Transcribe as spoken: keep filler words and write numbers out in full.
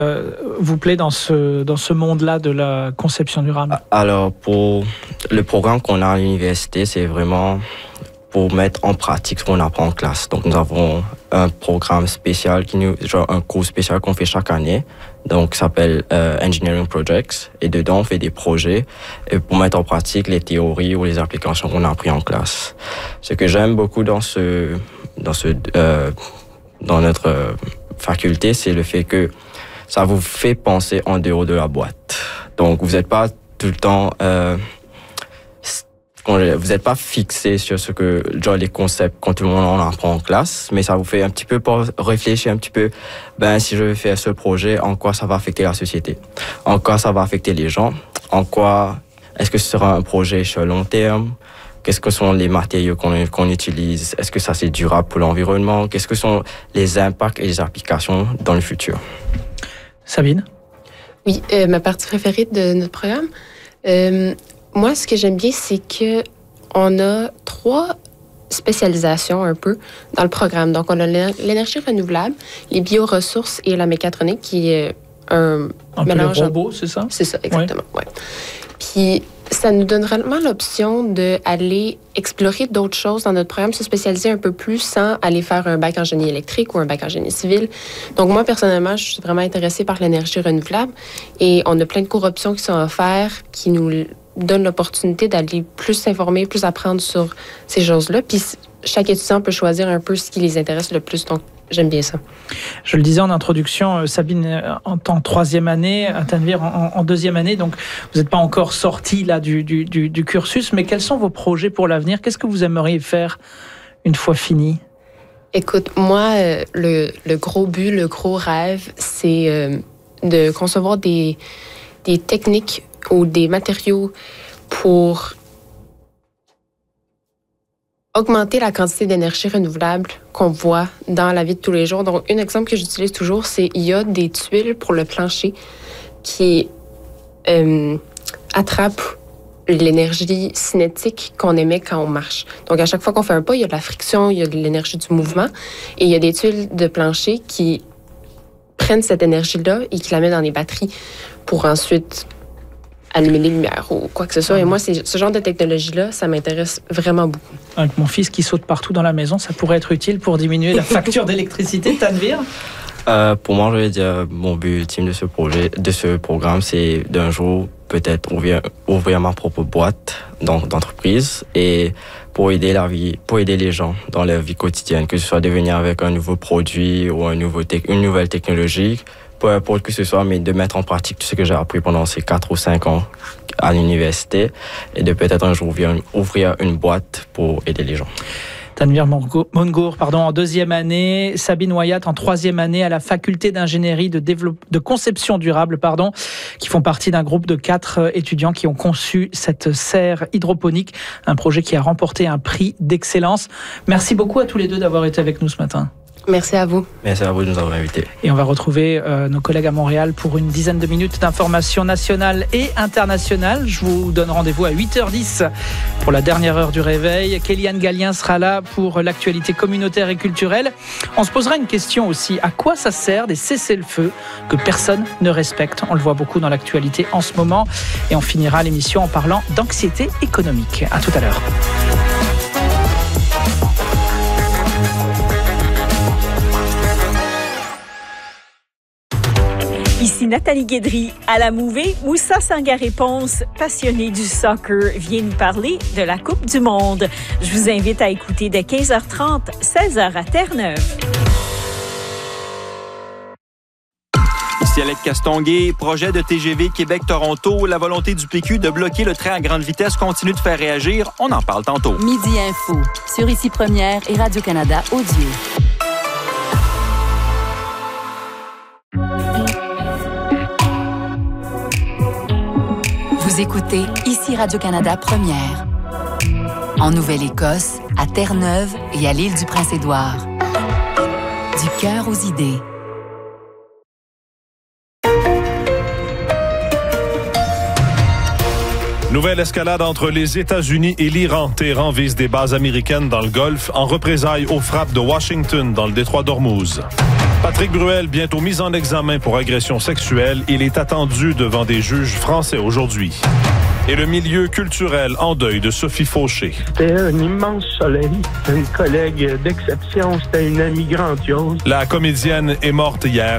euh, vous plaît dans ce, dans ce monde-là de la conception durable? Alors, pour le programme qu'on a à l'université, c'est vraiment pour mettre en pratique ce qu'on apprend en classe. Donc, nous avons un programme spécial, qui nous, genre un cours spécial qu'on fait chaque année. Donc, ça s'appelle euh, Engineering Projects. Et dedans, on fait des projets pour mettre en pratique les théories ou les applications qu'on a appris en classe. Ce que j'aime beaucoup dans ce, dans ce, euh, dans notre euh, faculté, c'est le fait que ça vous fait penser en dehors de la boîte. Donc, vous n'êtes pas tout le temps, euh, vous n'êtes pas fixé sur ce que, genre les concepts quand tout le monde en apprend en classe, mais ça vous fait un petit peu réfléchir un petit peu, ben, si je veux faire ce projet, en quoi ça va affecter la société? En quoi ça va affecter les gens? En quoi, est-ce que ce sera un projet sur le long terme? Qu'est-ce que sont les matériaux qu'on, qu'on utilise? Est-ce que ça c'est durable pour l'environnement? Qu'est-ce que sont les impacts et les applications dans le futur? Sabine? Oui, euh, ma partie préférée de notre programme, euh, moi, ce que j'aime bien, c'est que on a trois spécialisations un peu dans le programme. Donc, on a l'énergie renouvelable, les bioressources et la mécatronique, qui est un, un mélange... Un peu le robot, c'est ça? C'est ça, exactement, oui. Ouais. Puis, ça nous donne vraiment l'option d'aller explorer d'autres choses dans notre programme, se spécialiser un peu plus sans aller faire un bac en génie électrique ou un bac en génie civil. Donc, moi, personnellement, je suis vraiment intéressée par l'énergie renouvelable et on a plein de cours options qui sont offerts, qui nous donnent l'opportunité d'aller plus s'informer, plus apprendre sur ces choses-là. Puis, chaque étudiant peut choisir un peu ce qui les intéresse le plus. Donc, j'aime bien ça. Je le disais en introduction, Sabine, en, en troisième année, Tanvir en, en deuxième année, donc vous n'êtes pas encore sorti là du, du, du, du cursus, mais quels sont vos projets pour l'avenir? Qu'est-ce que vous aimeriez faire une fois fini? Écoute, moi, euh, le, le gros but, le gros rêve, c'est euh, de concevoir des, des techniques ou des matériaux pour augmenter la quantité d'énergie renouvelable qu'on voit dans la vie de tous les jours. Donc, un exemple que j'utilise toujours, c'est il y a des tuiles pour le plancher qui euh, attrapent l'énergie cinétique qu'on émet quand on marche. Donc, à chaque fois qu'on fait un pas, il y a de la friction, il y a de l'énergie du mouvement, et il y a des tuiles de plancher qui prennent cette énergie-là et qui la mettent dans des batteries pour ensuite allumer les lumières ou quoi que ce soit. Et moi, c'est, ce genre de technologie-là, ça m'intéresse vraiment beaucoup. Avec mon fils qui saute partout dans la maison, ça pourrait être utile pour diminuer la facture d'électricité. Tanvir? Euh, pour moi, je vais dire, mon but ultime de ce projet, de ce programme, c'est d'un jour peut-être ouvrir, ouvrir ma propre boîte donc, d'entreprise et pour aider la vie, pour aider les gens dans leur vie quotidienne, que ce soit de venir avec un nouveau produit ou un nouveau te- une nouvelle technologie, peu importe que ce soit, mais de mettre en pratique tout ce que j'ai appris pendant ces quatre ou cinq ans à l'université et de peut-être un jour ouvrir une, ouvrir une boîte pour aider les gens. Tanvir Mongour, pardon, en deuxième année, Sabine Wyatt en troisième année à la faculté d'ingénierie de, développe, de conception durable, pardon, qui font partie d'un groupe de quatre étudiants qui ont conçu cette serre hydroponique, un projet qui a remporté un prix d'excellence. Merci beaucoup à tous les deux d'avoir été avec nous ce matin. Merci à vous. Merci à vous de nous avoir invités. Et on va retrouver euh, nos collègues à Montréal pour une dizaine de minutes d'informations nationales et internationales. Je vous donne rendez-vous à huit heures dix pour la dernière heure du réveil. Kéliane Gallien sera là pour l'actualité communautaire et culturelle. On se posera une question aussi. À quoi ça sert des cessez-le-feu que personne ne respecte? On le voit beaucoup dans l'actualité en ce moment. Et on finira l'émission en parlant d'anxiété économique. À tout à l'heure. Ici Nathalie Guédry. À la Mouvée, Moussa Sangaré-Ponce, passionné du soccer, vient nous parler de la Coupe du Monde. Je vous invite à écouter dès quinze heures trente, seize heures à Terre-Neuve. Ici Alec Castonguay, projet de T G V Québec-Toronto. La volonté du P Q de bloquer le train à grande vitesse continue de faire réagir. On en parle tantôt. Midi Info, sur Ici Première et Radio-Canada Audio. Vous écoutez Ici Radio-Canada Première. En Nouvelle-Écosse, à Terre-Neuve et à l'île du Prince-Édouard. Du cœur aux idées. Nouvelle escalade entre les États-Unis et l'Iran. Téhéran vise des bases américaines dans le Golfe en représailles aux frappes de Washington dans le détroit d'Ormuz. Patrick Bruel, bientôt mis en examen pour agression sexuelle. Il est attendu devant des juges français aujourd'hui. Et le milieu culturel en deuil de Sophie Fauché. C'était un immense soleil, une collègue d'exception, c'était une amie grandiose. La comédienne est morte hier